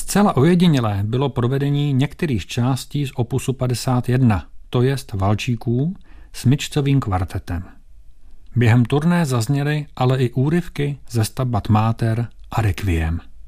Zcela ojedinělé bylo provedení některých částí z opusu 51, to jest valčíků, s Mitschovým kvartetem. Během turné zazněly ale i úryvky ze Stabat Mater a Requiem.